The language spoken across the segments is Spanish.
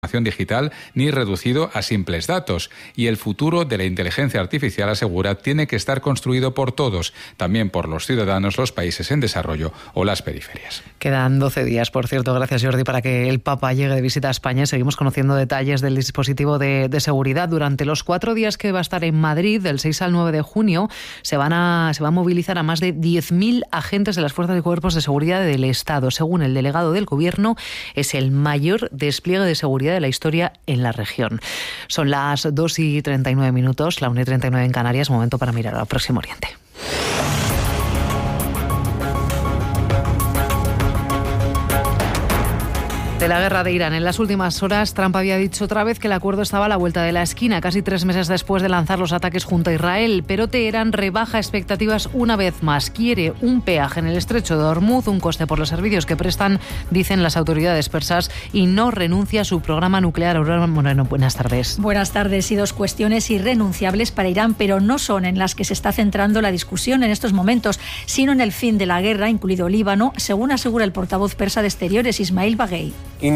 digital ni reducido a simples datos. Y el futuro de la inteligencia artificial, asegura, tiene que estar construido por todos, también por los ciudadanos, los países en desarrollo o las periferias. Quedan 12 días, por cierto, gracias Jordi, para que el Papa llegue de visita a España. Seguimos conociendo detalles del dispositivo de seguridad. Durante los 4 días que va a estar en Madrid, del 6 al 9 de junio, se va a movilizar a más de 10.000 agentes de las fuerzas y cuerpos de seguridad del Estado. Según el delegado del Gobierno, es el mayor despliegue de seguridad de la historia en la región. Son las 2:39, la 1:39 en Canarias, momento para mirar al Próximo Oriente. De la guerra de Irán. En las últimas horas, Trump había dicho otra vez que el acuerdo estaba a la vuelta de la esquina, casi 3 meses después de lanzar los ataques junto a Israel. Pero Teherán rebaja expectativas una vez más. Quiere un peaje en el estrecho de Hormuz, un coste por los servicios que prestan, dicen las autoridades persas, y no renuncia a su programa nuclear. Aurora Moreno, buenas tardes. Buenas tardes. Y 2 cuestiones irrenunciables para Irán, pero no son en las que se está centrando la discusión en estos momentos, sino en el fin de la guerra, incluido Líbano, según asegura el portavoz persa de Exteriores, Ismail Baghei.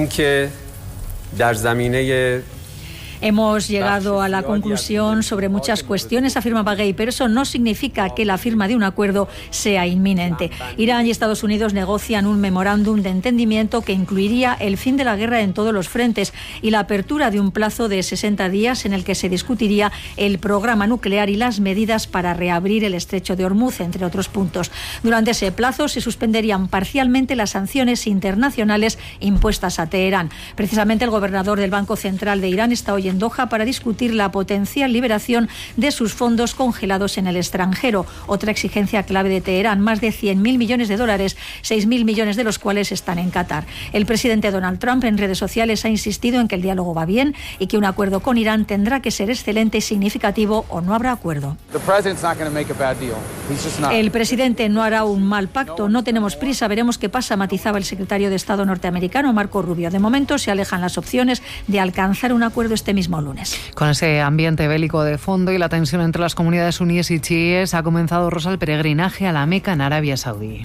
Hemos llegado a la conclusión sobre muchas cuestiones, afirma Baghei, pero eso no significa que la firma de un acuerdo sea inminente. Irán y Estados Unidos negocian un memorándum de entendimiento que incluiría el fin de la guerra en todos los frentes y la apertura de un plazo de 60 días en el que se discutiría el programa nuclear y las medidas para reabrir el estrecho de Hormuz, entre otros puntos. Durante ese plazo se suspenderían parcialmente las sanciones internacionales impuestas a Teherán. Precisamente el gobernador del Banco Central de Irán está hoy en Doha para discutir la potencial liberación de sus fondos congelados en el extranjero. Otra exigencia clave de Teherán, más de $100.000 millones, 6.000 millones de los cuales están en Qatar. El presidente Donald Trump en redes sociales ha insistido en que el diálogo va bien y que un acuerdo con Irán tendrá que ser excelente y significativo o no habrá acuerdo. El presidente no hará un mal pacto, no tenemos prisa, veremos qué pasa, matizaba el secretario de Estado norteamericano Marco Rubio. De momento se alejan las opciones de alcanzar un acuerdo este mismo lunes. Con ese ambiente bélico de fondo y la tensión entre las comunidades suníes y chiíes, ha comenzado, Rosa, el peregrinaje a la Meca en Arabia Saudí.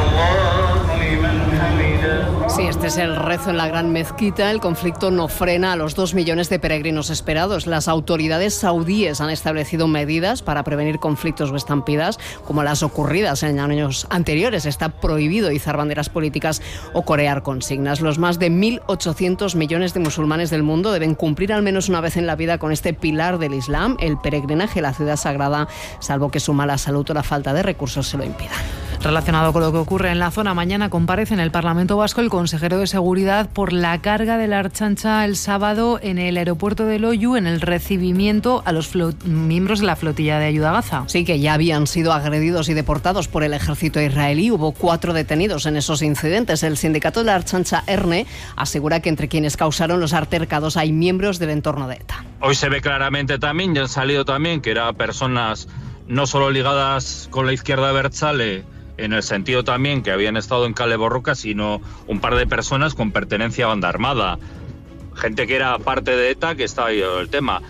Sí, este es el rezo en la gran mezquita. El conflicto no frena a los 2 millones de peregrinos esperados. Las autoridades saudíes han establecido medidas para prevenir conflictos o estampidas, como las ocurridas en años anteriores. Está prohibido izar banderas políticas o corear consignas. Los más de 1.800 millones de musulmanes del mundo deben cumplir al menos una vez en la vida con este pilar del Islam, el peregrinaje a la ciudad sagrada, salvo que su mala salud o la falta de recursos se lo impidan. Relacionado con lo que ocurre en la zona, mañana comparece en el Parlamento Vasco el consejero de Seguridad por la carga de la Ertzaintza el sábado en el aeropuerto de Loiu en el recibimiento a los miembros de la flotilla de ayuda a Gaza. Sí, que ya habían sido agredidos y deportados por el ejército israelí. Hubo 4 detenidos en esos incidentes. El sindicato de la Ertzaintza, ERNE, asegura que entre quienes causaron los altercados hay miembros del entorno de ETA. Hoy se ve claramente también, ya han salido también, que eran personas no solo ligadas con la izquierda abertzale, en el sentido también que habían estado en Kale Borroka, sino un par de personas con pertenencia a banda armada. Gente que era parte de ETA, que estaba ahí el tema.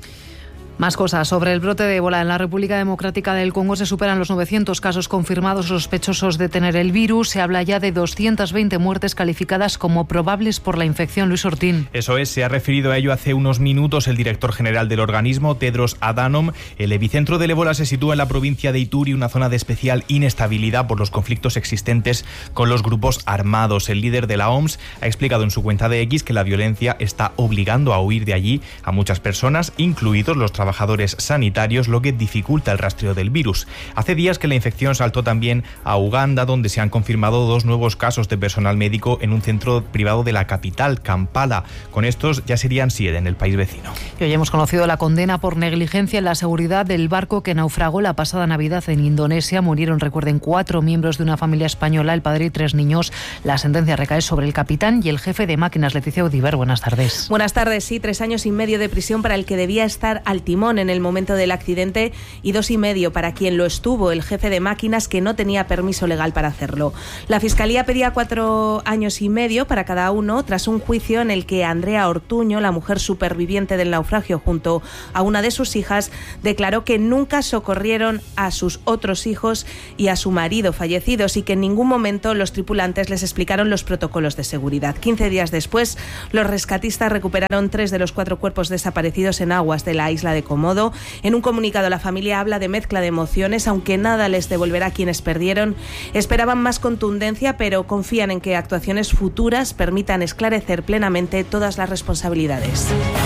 Más cosas sobre el brote de ébola. En la República Democrática del Congo se superan los 900 casos confirmados sospechosos de tener el virus. Se habla ya de 220 muertes calificadas como probables por la infección. Luis Ortín. Eso es, se ha referido a ello hace unos minutos el director general del organismo, Tedros Adhanom. El epicentro del ébola se sitúa en la provincia de Ituri, una zona de especial inestabilidad por los conflictos existentes con los grupos armados. El líder de la OMS ha explicado en su cuenta de X que la violencia está obligando a huir de allí a muchas personas, incluidos los trabajadores sanitarios, lo que dificulta el rastreo del virus. Hace días que la infección saltó también a Uganda, donde se han confirmado 2 nuevos casos de personal médico en un centro privado de la capital, Kampala. Con estos ya serían 7 en el país vecino. Y hoy hemos conocido la condena por negligencia en la seguridad del barco que naufragó la pasada Navidad en Indonesia. Murieron, recuerden, 4 miembros de una familia española, el padre y 3 niños. La sentencia recae sobre el capitán y el jefe de máquinas. Leticia Udiver, buenas tardes. Buenas tardes, sí, 3 años y medio de prisión para el que debía estar al timón timón en el momento del accidente y 2,5 para quien lo estuvo, el jefe de máquinas, que no tenía permiso legal para hacerlo. La Fiscalía pedía 4 años y medio para cada uno tras un juicio en el que Andrea Ortuño, la mujer superviviente del naufragio junto a una de sus hijas, declaró que nunca socorrieron a sus otros hijos y a su marido fallecidos y que en ningún momento los tripulantes les explicaron los protocolos de seguridad. 15 días después, los rescatistas recuperaron 3 de los 4 cuerpos desaparecidos en aguas de la isla de Komodo. En un comunicado, la familia habla de mezcla de emociones, aunque nada les devolverá a quienes perdieron. Esperaban más contundencia, pero confían en que actuaciones futuras permitan esclarecer plenamente todas las responsabilidades.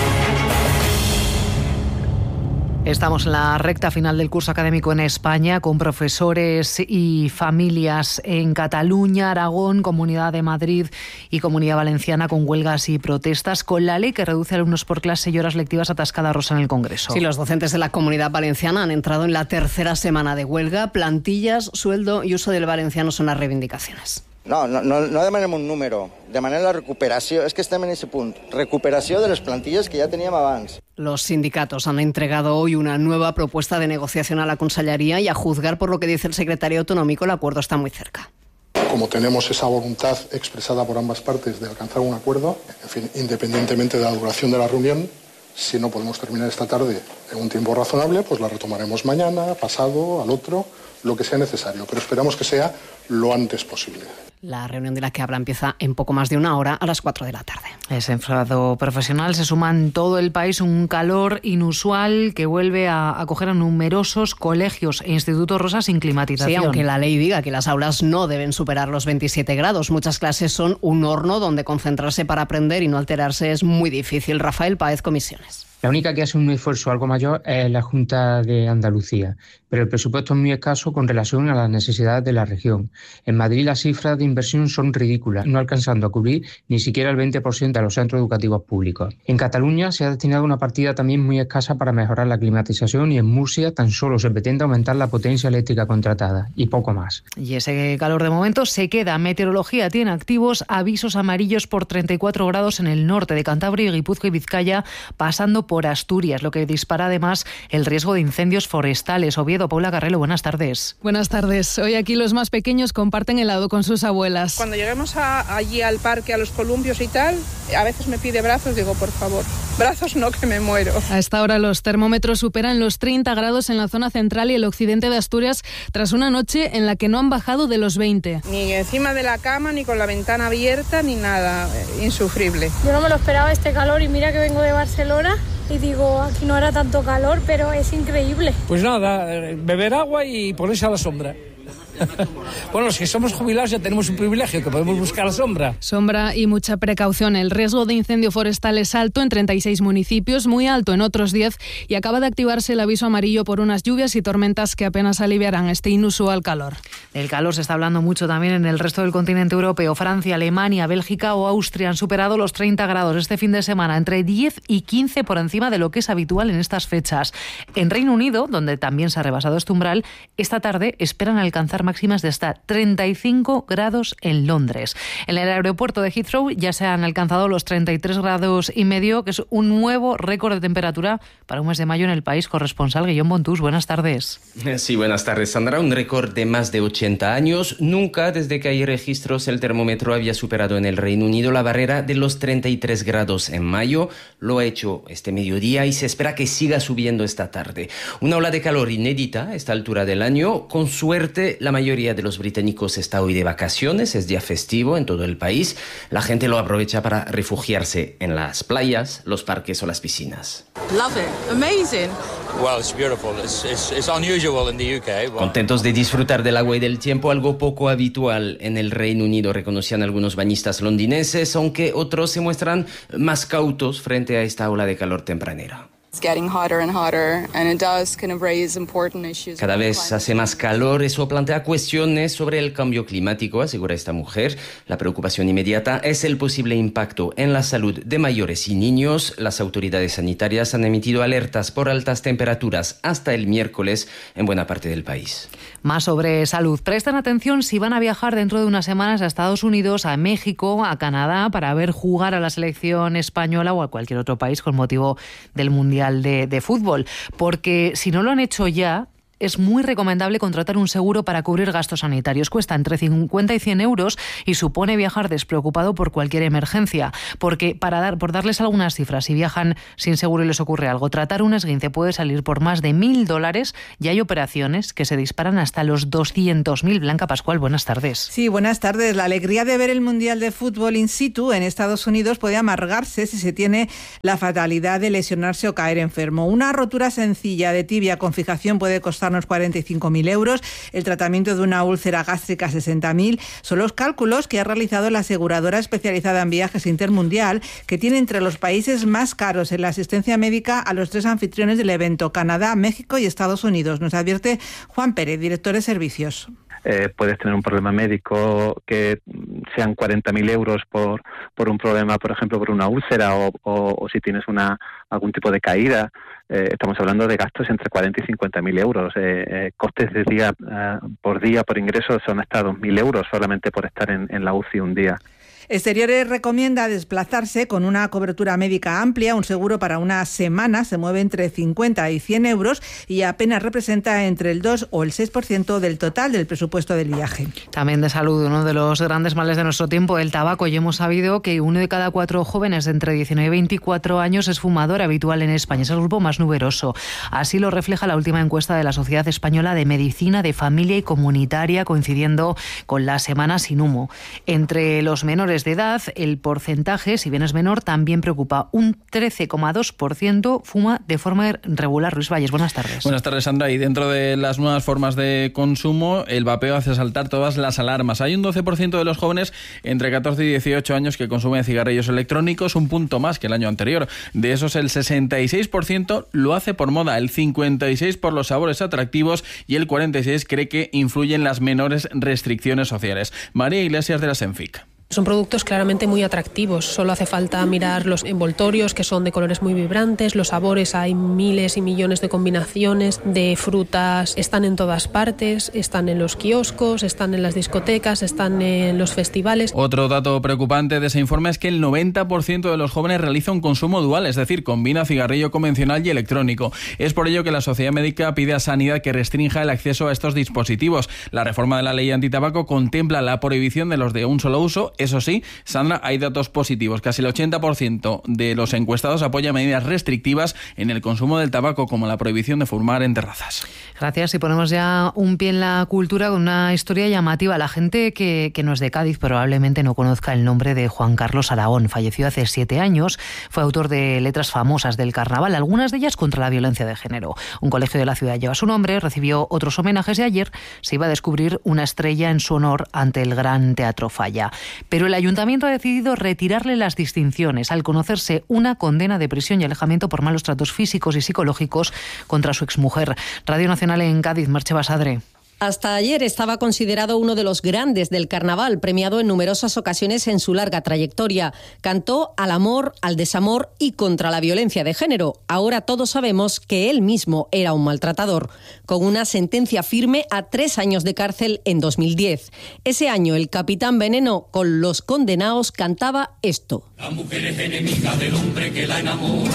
Estamos en la recta final del curso académico en España, con profesores y familias en Cataluña, Aragón, Comunidad de Madrid y Comunidad Valenciana con huelgas y protestas, con la ley que reduce alumnos por clase y horas lectivas atascada, Rosa, en el Congreso. Sí, los docentes de la Comunidad Valenciana han entrado en la tercera semana de huelga. Plantillas, sueldo y uso del valenciano son las reivindicacions. No demanem un número, demanem la recuperació, és que estem en ese punt, recuperació de les plantilles que ja teníem abans. Los sindicatos han entregado hoy una nueva propuesta de negociación a la Consellería y, a juzgar por lo que dice el secretario autonómico, el acuerdo está muy cerca. Como tenemos esa voluntad expresada por ambas partes de alcanzar un acuerdo, en fin, independientemente de la duración de la reunión, si no podemos terminar esta tarde en un tiempo razonable, pues la retomaremos mañana, pasado, al otro, lo que sea necesario, pero esperamos que sea lo antes posible. La reunión de la que habla empieza en poco más de una hora, a las 4 de la tarde. Ese enfado profesional se suma en todo el país un calor inusual que vuelve a acoger a numerosos colegios e institutos, Rosa, sin climatización. Sí, aunque la ley diga que las aulas no deben superar los 27 grados. Muchas clases son un horno donde concentrarse para aprender y no alterarse es muy difícil. Rafael Páez, Comisiones. La única que hace un esfuerzo algo mayor es la Junta de Andalucía, pero el presupuesto es muy escaso con relación a las necesidades de la región. En Madrid las cifras de inversión son ridículas, no alcanzando a cubrir ni siquiera el 20% de los centros educativos públicos. En Cataluña se ha destinado una partida también muy escasa para mejorar la climatización y en Murcia tan solo se pretende aumentar la potencia eléctrica contratada y poco más. Y ese calor de momento se queda. Meteorología tiene activos avisos amarillos por 34 grados en el norte de Cantabria, Guipúzcoa y Vizcaya, pasando por Asturias, lo que dispara además el riesgo de incendios forestales. Oviedo, Paula Carrelo, buenas tardes. Buenas tardes. Hoy aquí los más pequeños comparten helado con sus abuelas. Cuando lleguemos allí al parque, a los columpios y tal, a veces me pide brazos, digo, por favor, brazos no, que me muero. A esta hora los termómetros superan los 30 grados en la zona central y el occidente de Asturias, tras una noche en la que no han bajado de los 20. Ni encima de la cama, ni con la ventana abierta, ni nada, insufrible. Yo no me lo esperaba este calor y mira que vengo de Barcelona. Y digo, aquí no hará tanto calor, pero es increíble. Pues nada, beber agua y ponerse a la sombra. Bueno, los que somos jubilados ya tenemos un privilegio, que podemos buscar la sombra. Sombra y mucha precaución. El riesgo de incendio forestal es alto en 36 municipios, muy alto en otros 10, y acaba de activarse el aviso amarillo por unas lluvias y tormentas que apenas aliviarán este inusual calor. El calor se está hablando mucho también en el resto del continente europeo. Francia, Alemania, Bélgica o Austria han superado los 30 grados este fin de semana, entre 10 y 15 por encima de lo que es habitual en estas fechas. En Reino Unido, donde también se ha rebasado este umbral, esta tarde esperan alcanzar máximas de hasta 35 grados en Londres. En el aeropuerto de Heathrow ya se han alcanzado los 33 grados y medio, que es un nuevo récord de temperatura para un mes de mayo en el país. Corresponsal Guillón Bontús, buenas tardes. Sí, buenas tardes, Sandra. Un récord de más de 80 años. Nunca desde que hay registros el termómetro había superado en el Reino Unido la barrera de los 33 grados en mayo. Lo ha hecho este mediodía y se espera que siga subiendo esta tarde. Una ola de calor inédita a esta altura del año. Con suerte, la mayoría de los británicos está hoy de vacaciones, es día festivo en todo el país. La gente lo aprovecha para refugiarse en las playas, los parques o las piscinas. Love it. Amazing. Well, it's beautiful. It's unusual in the UK. But... Contentos de disfrutar del agua y del tiempo, algo poco habitual en el Reino Unido, reconocían algunos bañistas londinenses, aunque otros se muestran más cautos frente a esta ola de calor tempranera. Cada vez hace más calor, eso plantea cuestiones sobre el cambio climático, asegura esta mujer. La preocupación inmediata es el posible impacto en la salud de mayores y niños. Las autoridades sanitarias han emitido alertas por altas temperaturas hasta el miércoles en buena parte del país. Más sobre salud. Prestan atención si van a viajar dentro de unas semanas a Estados Unidos, a México, a Canadá, para ver jugar a la selección española o a cualquier otro país con motivo del Mundial Mundial de Fútbol, porque si no lo han hecho ya, es muy recomendable contratar un seguro para cubrir gastos sanitarios. Cuesta entre 50 y 100 euros y supone viajar despreocupado por cualquier emergencia. Porque, por darles algunas cifras, si viajan sin seguro y les ocurre algo, tratar un esguince puede salir por más de $1.000 y hay operaciones que se disparan hasta los 200.000. Blanca Pascual, buenas tardes. Sí, buenas tardes. La alegría de ver el Mundial de Fútbol in situ en Estados Unidos puede amargarse si se tiene la fatalidad de lesionarse o caer enfermo. Una rotura sencilla de tibia con fijación puede costarnos 45.000 euros, el tratamiento de una úlcera gástrica 60.000. Son los cálculos que ha realizado la aseguradora especializada en viajes Intermundial, que tiene entre los países más caros en la asistencia médica a los 3 anfitriones del evento: Canadá, México y Estados Unidos. Nos advierte Juan Pérez, director de servicios. Puedes tener un problema médico que sean 40.000 euros por un problema, por ejemplo, por una úlcera o si tienes algún tipo de caída. Estamos hablando de gastos entre 40 y 50.000 euros. Costes de día por ingreso son hasta 2.000 euros solamente por estar en la UCI un día. Exteriores recomienda desplazarse con una cobertura médica amplia. Un seguro para una semana se mueve entre 50 y 100 euros y apenas representa entre el 2 o el 6% del total del presupuesto del viaje. También de salud, uno de los grandes males de nuestro tiempo, el tabaco. Y hemos sabido que 1 de cada 4 jóvenes de entre 19 y 24 años es fumador habitual en España. Es el grupo más numeroso. Así lo refleja la última encuesta de la Sociedad Española de Medicina de Familia y Comunitaria, coincidiendo con la Semana Sin Humo. Entre los menores de edad, el porcentaje, si bien es menor, también preocupa. Un 13,2% fuma de forma regular. Luis Valles, buenas tardes. Buenas tardes, Sandra. Y dentro de las nuevas formas de consumo, el vapeo hace saltar todas las alarmas. Hay un 12% de los jóvenes entre 14 y 18 años que consumen cigarrillos electrónicos, un punto más que el año anterior. De esos, el 66% lo hace por moda, el 56% por los sabores atractivos y el 46% cree que influyen las menores restricciones sociales. María Iglesias, de la Senfic. Son productos claramente muy atractivos, solo hace falta mirar los envoltorios, que son de colores muy vibrantes, los sabores, hay miles y millones de combinaciones de frutas, están en todas partes, están en los kioscos, están en las discotecas, están en los festivales. Otro dato preocupante de ese informe es que el 90% de los jóvenes realiza un consumo dual, es decir, combina cigarrillo convencional y electrónico. Es por ello que la Sociedad Médica pide a Sanidad que restrinja el acceso a estos dispositivos. La reforma de la ley antitabaco contempla la prohibición de los de un solo uso. Eso sí, Sandra, hay datos positivos. Casi el 80% de los encuestados apoya medidas restrictivas en el consumo del tabaco, como la prohibición de fumar en terrazas. Gracias. Y ponemos ya un pie en la cultura con una historia llamativa. La gente que no es de Cádiz probablemente no conozca el nombre de Juan Carlos Aragón. Falleció hace 7 años. Fue autor de letras famosas del carnaval, algunas de ellas contra la violencia de género. Un colegio de la ciudad lleva su nombre, recibió otros homenajes y ayer se iba a descubrir una estrella en su honor ante el Gran Teatro Falla. Pero el ayuntamiento ha decidido retirarle las distinciones al conocerse una condena de prisión y alejamiento por malos tratos físicos y psicológicos contra su exmujer. Radio Nacional en Cádiz, Merche Basadre. Hasta ayer estaba considerado uno de los grandes del carnaval, premiado en numerosas ocasiones en su larga trayectoria. Cantó al amor, al desamor y contra la violencia de género. Ahora todos sabemos que él mismo era un maltratador, con una sentencia firme a 3 años de cárcel en 2010. Ese año el Capitán Veneno con Los Condenaos cantaba esto. La mujer es enemiga del hombre que la enamora.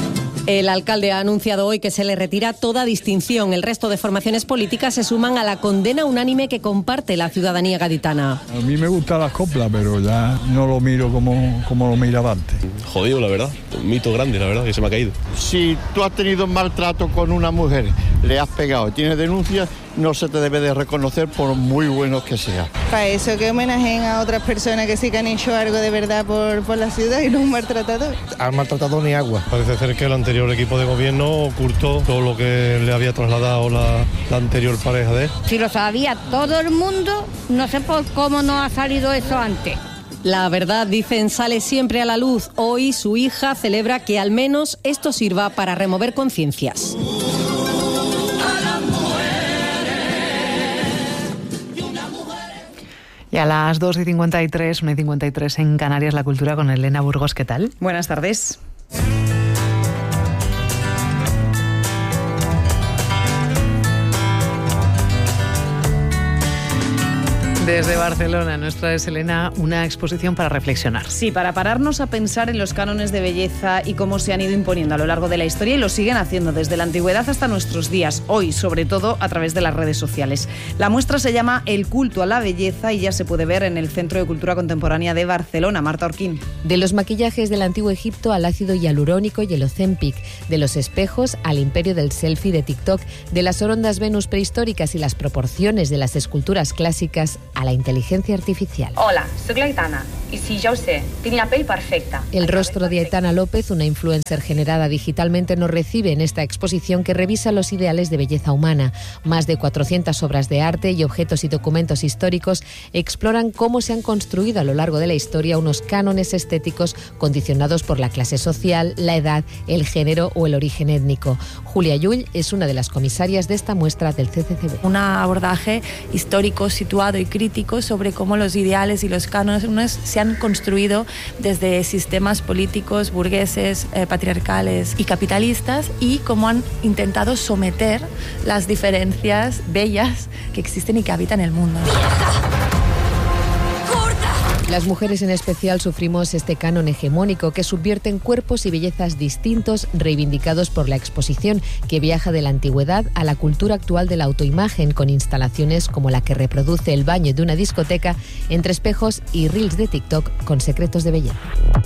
El alcalde ha anunciado hoy que se le retira toda distinción. El resto de formaciones políticas se suman a la condena unánime que comparte la ciudadanía gaditana. A mí me gustan las coplas, pero ya no lo miro como lo miraba antes. Jodido, la verdad. Un mito grande, la verdad, que se me ha caído. Si tú has tenido maltrato con una mujer, le has pegado, tienes denuncias, no se te debe de reconocer por muy buenos que sea. Para eso que homenajeen a otras personas que sí que han hecho algo de verdad por la ciudad y no un maltratador. Al maltratador ni agua. Parece ser que el anterior equipo de gobierno ocultó todo lo que le había trasladado la anterior pareja de él. Si lo sabía todo el mundo, no sé por cómo no ha salido eso antes. La verdad, dicen, sale siempre a la luz. Hoy su hija celebra que al menos esto sirva para remover conciencias. Y a las 2:53, 1:53 en Canarias, la cultura con Elena Burgos. ¿Qué tal? Buenas tardes. Desde Barcelona nos trae, Elena, una exposición para reflexionar. Sí, para pararnos a pensar en los cánones de belleza y cómo se han ido imponiendo a lo largo de la historia y lo siguen haciendo desde la antigüedad hasta nuestros días, hoy sobre todo a través de las redes sociales. La muestra se llama El culto a la belleza y ya se puede ver en el Centro de Cultura Contemporánea de Barcelona. Marta Orquín. De los maquillajes del antiguo Egipto al ácido hialurónico y el Ozempic, de los espejos al imperio del selfie de TikTok, de las orondas Venus prehistóricas y las proporciones de las esculturas clásicas a la inteligencia artificial. Hola, soy Aitana y sí, ya ho sé, tiene la piel perfecta. El rostro de Aitana López, una influencer generada digitalmente, nos recibe en esta exposición que revisa los ideales de belleza humana. Más de 400 obras de arte y objetos y documentos históricos exploran cómo se han construido a lo largo de la historia unos cánones estéticos condicionados por la clase social, la edad, el género o el origen étnico. Julia Llull es una de las comisarias de esta muestra del CCCB. Un abordaje histórico, situado y crítico sobre cómo los ideales y los cánones se han construido desde sistemas políticos, burgueses, patriarcales y capitalistas, y cómo han intentado someter las diferencias bellas que existen y que habitan el mundo. Las mujeres en especial sufrimos este canon hegemónico que subvierte en cuerpos y bellezas distintos reivindicados por la exposición, que viaja de la antigüedad a la cultura actual de la autoimagen, con instalaciones como la que reproduce el baño de una discoteca entre espejos y reels de TikTok con secretos de belleza.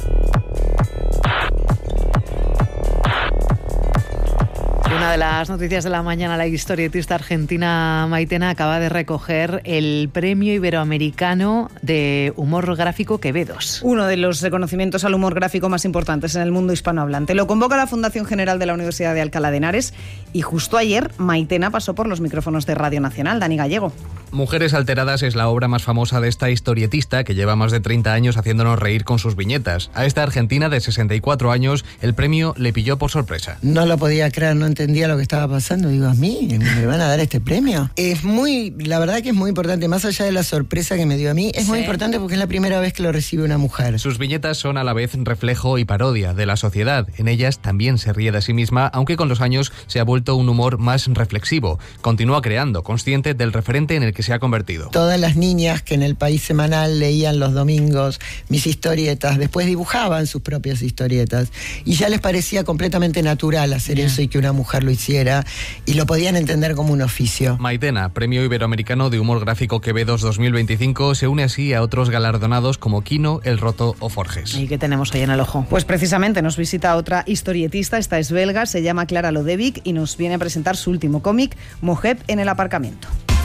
Una de las noticias de la mañana, la historietista argentina Maitena acaba de recoger el Premio Iberoamericano de Humor Gráfico Quevedos. Uno de los reconocimientos al humor gráfico más importantes en el mundo hispanohablante. Lo convoca la Fundación General de la Universidad de Alcalá de Henares y justo ayer Maitena pasó por los micrófonos de Radio Nacional. Dani Gallego. Mujeres alteradas es la obra más famosa de esta historietista que lleva más de 30 años haciéndonos reír con sus viñetas. A esta argentina de 64 años el premio le pilló por sorpresa. No lo podía creer, no entendía lo que estaba pasando. Digo, ¿a mí me van a dar este premio? La verdad que es muy importante, más allá de la sorpresa que me dio a mí, es muy importante porque es la primera vez que lo recibe una mujer. Sus viñetas son a la vez reflejo y parodia de la sociedad. En ellas también se ríe de sí misma, aunque con los años se ha vuelto un humor más reflexivo. Continúa creando, consciente del referente en el que se ha convertido. Todas las niñas que en el País Semanal leían los domingos mis historietas, después dibujaban sus propias historietas y ya les parecía completamente natural hacer eso y que una mujer lo hiciera, y lo podían entender como un oficio. Maitena, Premio Iberoamericano de Humor Gráfico Quevedos 2025, se une así a otros galardonados como Quino, El Roto o Forges. ¿Y qué tenemos ahí en el ojo? Pues precisamente nos visita otra historietista, esta es belga, se llama Clara Lodevic y nos viene a presentar su último cómic, Mojeb en el aparcamiento.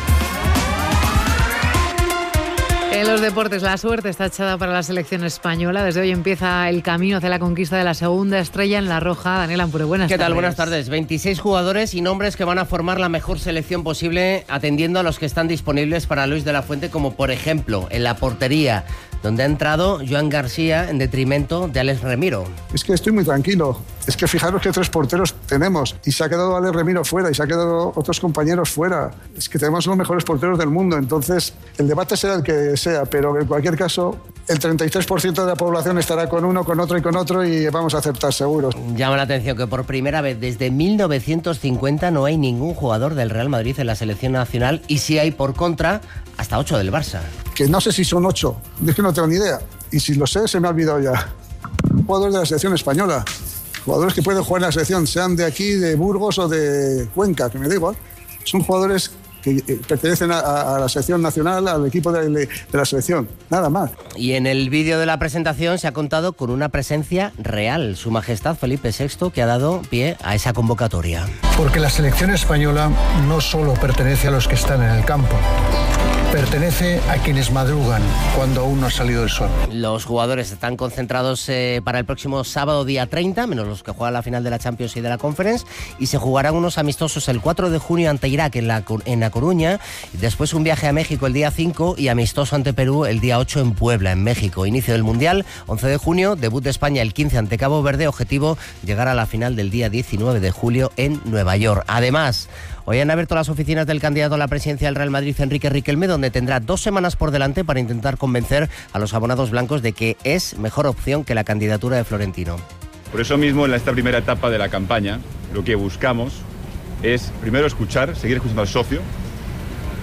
En los deportes, la suerte está echada para la selección española. Desde hoy empieza el camino hacia la conquista de la segunda estrella en la roja. Daniel Ampure, buenas tardes. ¿Qué tal? Buenas tardes. 26 jugadores y nombres que van a formar la mejor selección posible, atendiendo a los que están disponibles para Luis de la Fuente, como por ejemplo en la portería, donde ha entrado Joan García en detrimento de Alex Remiro. Es que estoy muy tranquilo. Es que fijaros que 3 porteros tenemos y se ha quedado Alex Remiro fuera y se ha quedado otros compañeros fuera. Es que tenemos los mejores porteros del mundo, entonces el debate será el que sea, pero en cualquier caso el 33% de la población estará con uno, con otro y con otro y vamos a acertar seguros. Llama la atención que por primera vez desde 1950 no hay ningún jugador del Real Madrid en la selección nacional y sí hay por contra hasta 8 del Barça. Que no sé si son 8, es que no tengo ni idea y si lo sé se me ha olvidado ya. Jugadores de la selección española. Jugadores que pueden jugar en la selección, sean de aquí, de Burgos o de Cuenca, que me da igual. Son jugadores que pertenecen a la selección nacional, al equipo de la selección, nada más. Y en el vídeo de la presentación se ha contado con una presencia real, Su Majestad Felipe VI, que ha dado pie a esa convocatoria. Porque la selección española no solo pertenece a los que están en el campo, pertenece a quienes madrugan cuando aún no ha salido el sol. Los jugadores están concentrados para el próximo sábado día 30, menos los que juegan la final de la Champions y de la Conference, y se jugarán unos amistosos el 4 de junio ante Irak en La Coruña, y después un viaje a México el día 5 y amistoso ante Perú el día 8 en Puebla, en México. Inicio del Mundial, 11 de junio, debut de España el 15 ante Cabo Verde, objetivo llegar a la final del día 19 de julio en Nueva York. Además, hoy han abierto las oficinas del candidato a la presidencia del Real Madrid, Enrique Riquelme, donde tendrá 2 semanas por delante para intentar convencer a los abonados blancos de que es mejor opción que la candidatura de Florentino. Por eso mismo, en esta primera etapa de la campaña, lo que buscamos es, primero, seguir escuchando al socio,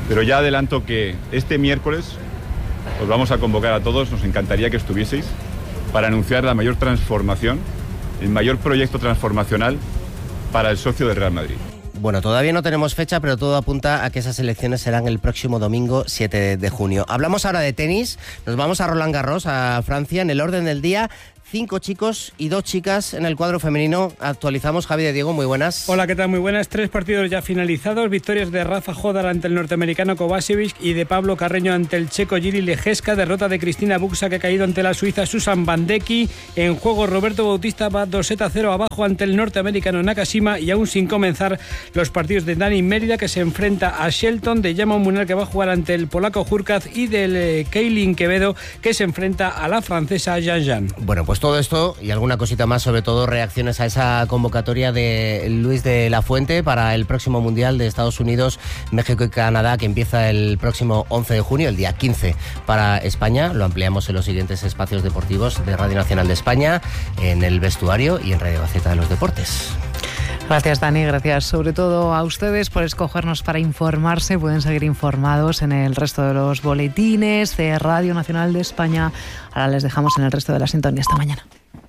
Pero ya adelanto que este miércoles os vamos a convocar a todos, nos encantaría que estuvieseis, para anunciar la mayor transformación, el mayor proyecto transformacional para el socio del Real Madrid. Bueno, todavía no tenemos fecha, pero todo apunta a que esas elecciones serán el próximo domingo 7 de junio. Hablamos ahora de tenis, nos vamos a Roland Garros, a Francia. En el orden del día, 5 chicos y 2 chicas en el cuadro femenino. Actualizamos. Javi de Diego, muy buenas. Hola, ¿qué tal? Muy buenas. 3 partidos ya finalizados. Victorias de Rafa Hodar ante el norteamericano Kovacevic y de Pablo Carreño ante el checo Jiri Lejeska. Derrota de Cristina Buxa, que ha caído ante la suiza Susan Bandecki. En juego, Roberto Bautista va 2-0 abajo ante el norteamericano Nakashima, y aún sin comenzar los partidos de Dani Mérida, que se enfrenta a Shelton, de Jamon Munal, que va a jugar ante el polaco Hurkacz, y del Keilin Quevedo, que se enfrenta a la francesa Yan Yan. Bueno, pues todo esto y alguna cosita más, sobre todo reacciones a esa convocatoria de Luis de la Fuente para el próximo Mundial de Estados Unidos, México y Canadá, que empieza el próximo 11 de junio, el día 15 para España. Lo ampliamos en los siguientes espacios deportivos de Radio Nacional de España, en el vestuario y en Radio Gaceta de los Deportes. Gracias, Dani, gracias sobre todo a ustedes por escogernos para informarse. Pueden seguir informados en el resto de los boletines de Radio Nacional de España. Ahora les dejamos en el resto de la sintonía. Hasta mañana.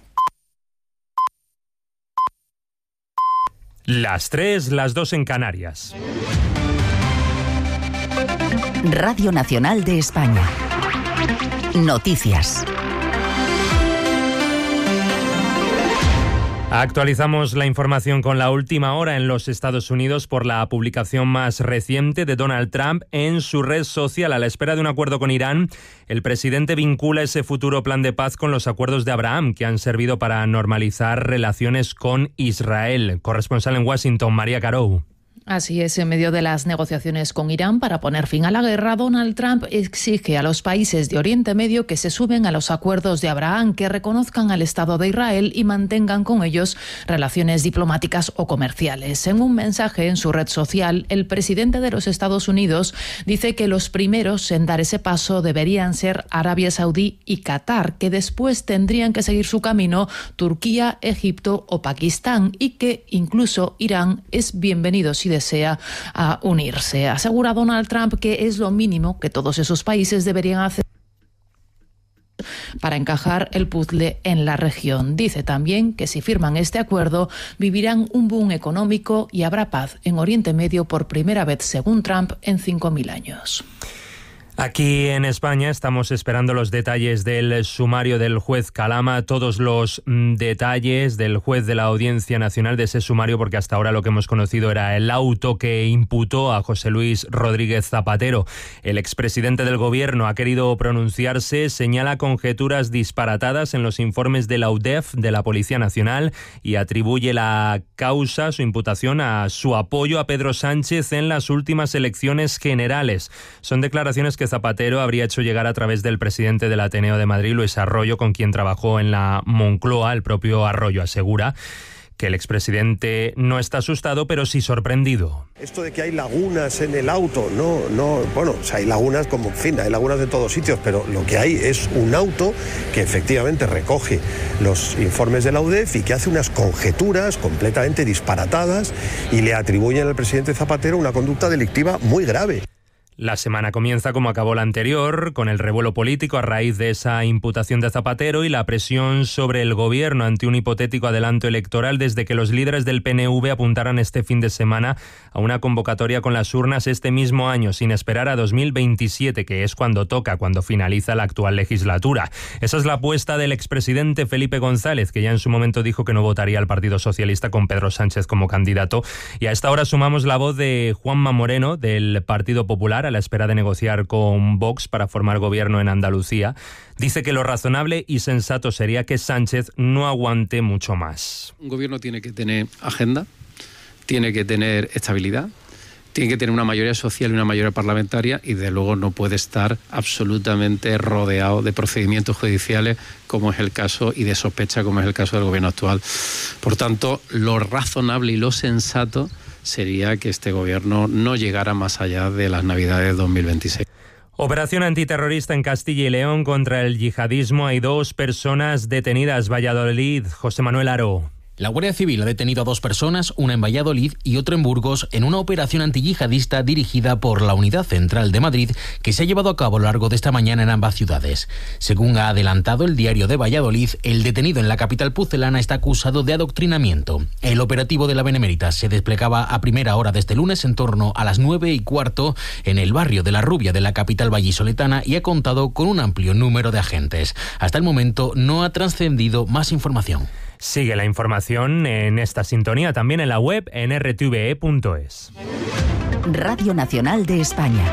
Las 3, las 2 en Canarias. Radio Nacional de España. Noticias. Actualizamos la información con la última hora en los Estados Unidos por la publicación más reciente de Donald Trump en su red social. A la espera de un acuerdo con Irán, el presidente vincula ese futuro plan de paz con los acuerdos de Abraham, que han servido para normalizar relaciones con Israel. Corresponsal en Washington, María Carou. Así es, en medio de las negociaciones con Irán para poner fin a la guerra, Donald Trump exige a los países de Oriente Medio que se sumen a los acuerdos de Abraham, que reconozcan al Estado de Israel y mantengan con ellos relaciones diplomáticas o comerciales. En un mensaje en su red social, el presidente de los Estados Unidos dice que los primeros en dar ese paso deberían ser Arabia Saudí y Qatar, que después tendrían que seguir su camino Turquía, Egipto o Pakistán, y que incluso Irán es bienvenido si desea unirse. Asegura Donald Trump que es lo mínimo que todos esos países deberían hacer para encajar el puzzle en la región. Dice también que si firman este acuerdo vivirán un boom económico y habrá paz en Oriente Medio por primera vez, según Trump, en 5.000 años. Aquí en España estamos esperando los detalles del sumario del juez Calama, todos los detalles del juez de la Audiencia Nacional de ese sumario, porque hasta ahora lo que hemos conocido era el auto que imputó a José Luis Rodríguez Zapatero. El expresidente del Gobierno ha querido pronunciarse, señala conjeturas disparatadas en los informes de la UDEF, de la Policía Nacional, y atribuye la causa, su imputación, a su apoyo a Pedro Sánchez en las últimas elecciones generales. Son declaraciones que Zapatero habría hecho llegar a través del presidente del Ateneo de Madrid, Luis Arroyo, con quien trabajó en la Moncloa. El propio Arroyo asegura que el expresidente no está asustado, pero sí sorprendido. Esto de que hay lagunas en el auto, bueno, o sea, hay lagunas como, en fin, hay lagunas de todos sitios, pero lo que hay es un auto que efectivamente recoge los informes de la UDEF y que hace unas conjeturas completamente disparatadas y le atribuyen al presidente Zapatero una conducta delictiva muy grave. La semana comienza como acabó la anterior, con el revuelo político a raíz de esa imputación de Zapatero y la presión sobre el gobierno ante un hipotético adelanto electoral, desde que los líderes del PNV apuntaran este fin de semana a una convocatoria con las urnas este mismo año, sin esperar a 2027, que es cuando toca, cuando finaliza la actual legislatura. Esa es la apuesta del expresidente Felipe González, que ya en su momento dijo que no votaría al Partido Socialista con Pedro Sánchez como candidato. Y a esta hora sumamos la voz de Juanma Moreno, del Partido Popular, a la espera de negociar con Vox para formar gobierno en Andalucía. Dice que lo razonable y sensato sería que Sánchez no aguante mucho más. Un gobierno tiene que tener agenda, tiene que tener estabilidad, tiene que tener una mayoría social y una mayoría parlamentaria, y de luego no puede estar absolutamente rodeado de procedimientos judiciales, como es el caso, y de sospecha, como es el caso del gobierno actual. Por tanto, lo razonable y lo sensato sería que este gobierno no llegara más allá de las Navidades de 2026. Operación antiterrorista en Castilla y León contra el yihadismo. Hay 2 personas detenidas. Valladolid, José Manuel Aro. La Guardia Civil ha detenido a 2 personas, una en Valladolid y otra en Burgos, en una operación antiyihadista dirigida por la Unidad Central de Madrid, que se ha llevado a cabo a lo largo de esta mañana en ambas ciudades. Según ha adelantado el Diario de Valladolid, el detenido en la capital pucelana está acusado de adoctrinamiento. El operativo de la Benemérita se desplegaba a primera hora de este lunes en torno a las 9:15 en el barrio de La Rubia de la capital vallisoletana y ha contado con un amplio número de agentes. Hasta el momento no ha trascendido más información. Sigue la información en esta sintonía, también en la web en rtve.es. Radio Nacional de España.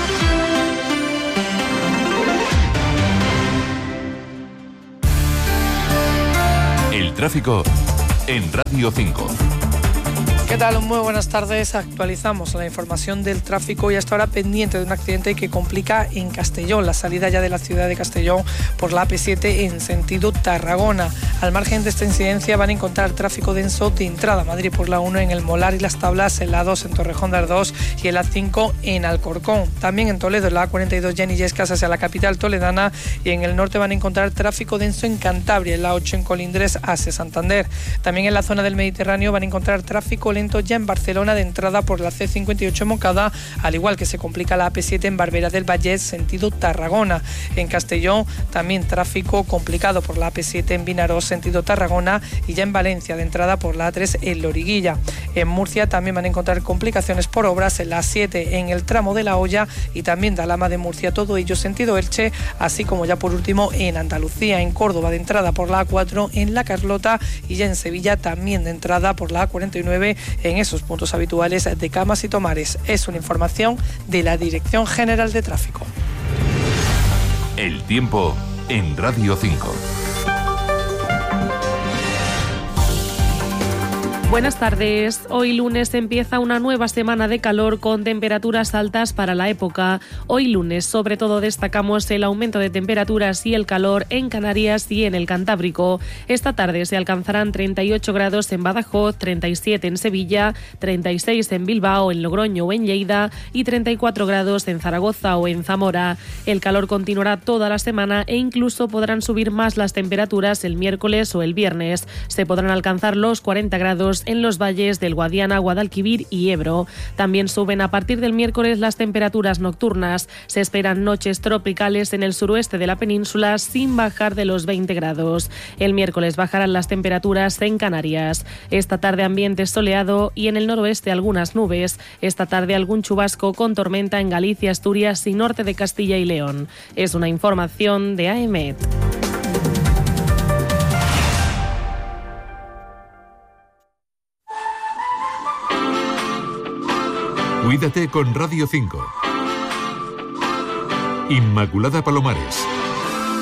El tráfico en Radio 5. ¿Qué tal? Muy buenas tardes. Actualizamos la información del tráfico y hasta ahora pendiente de un accidente que complica en Castellón, la salida ya de la ciudad de Castellón por la AP7 en sentido Tarragona. Al margen de esta incidencia van a encontrar tráfico denso de entrada a Madrid por la 1 en El Molar y Las Tablas, en la 2 en Torrejón de Ardoz y en la 5 en Alcorcón. También en Toledo, en la A42 ya en Illescas hacia la capital toledana, y en el norte van a encontrar tráfico denso en Cantabria, en la 8 en Colindres hacia Santander. También en la zona del Mediterráneo van a encontrar tráfico lento ya en Barcelona de entrada por la C58 en Moncada, al igual que se complica la AP7 en Barberá del Vallès sentido Tarragona. En Castellón también tráfico complicado por la AP7 en Vinarós sentido Tarragona y ya en Valencia de entrada por la A3 en Loriguilla. En Murcia también van a encontrar complicaciones por obras en la 7 en el tramo de La Hoya y también de Alhama de Murcia, todo ello sentido Elche, así como ya por último en Andalucía, en Córdoba de entrada por la A4 en La Carlota y ya en Sevilla también de entrada por la A49 en esos puntos habituales de Camas y Tomares. Es una información de la Dirección General de Tráfico. El tiempo en Radio 5. Buenas tardes. Hoy lunes empieza una nueva semana de calor con temperaturas altas para la época. Hoy lunes sobre todo destacamos el aumento de temperaturas y el calor en Canarias y en el Cantábrico. Esta tarde se alcanzarán 38 grados en Badajoz, 37 en Sevilla, 36 en Bilbao, en Logroño o en Lleida y 34 grados en Zaragoza o en Zamora. El calor continuará toda la semana e incluso podrán subir más las temperaturas el miércoles o el viernes. Se podrán alcanzar los 40 grados en los valles del Guadiana, Guadalquivir y Ebro. También suben a partir del miércoles las temperaturas nocturnas. Se esperan noches tropicales en el suroeste de la península sin bajar de los 20 grados. El miércoles bajarán las temperaturas en Canarias. Esta tarde ambiente soleado y en el noroeste algunas nubes. Esta tarde algún chubasco con tormenta en Galicia, Asturias y norte de Castilla y León. Es una información de AEMET. Cuídate con Radio 5. Inmaculada Palomares.